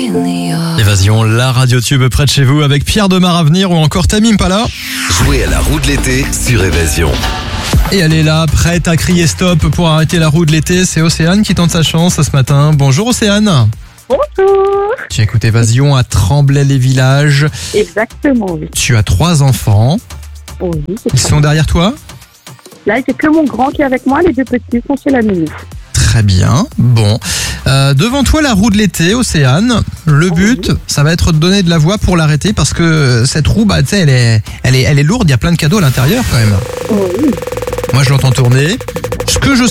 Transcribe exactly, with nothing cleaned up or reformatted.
Évasion, la radio tube près de chez vous avec Pierre Demar à venir ou encore Tamim Pala. Jouez à la roue de l'été sur Évasion. Et elle est là, prête à crier stop pour arrêter la roue de l'été. C'est Océane qui tente sa chance ce matin. Bonjour Océane. Bonjour. Tu écoutes Évasion à Tremblay-les-Villages. Exactement, oui. Tu as trois enfants. Oui, c'est Ils ça. sont derrière toi ? Là, c'est que mon grand qui est avec moi. Les deux petits sont chez la nounou. Très bien. Bon. Euh, devant toi, la roue de l'été, Océane. Le but, ça va être de donner de la voix pour l'arrêter parce que cette roue, bah, tu sais, elle est, elle est, elle est lourde. Il y a plein de cadeaux à l'intérieur quand même. Oui. Moi, je l'entends tourner. Ce que je